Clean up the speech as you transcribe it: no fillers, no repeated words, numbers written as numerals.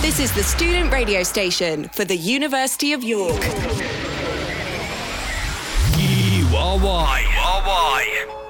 This is the student radio station for the University of York. You are why.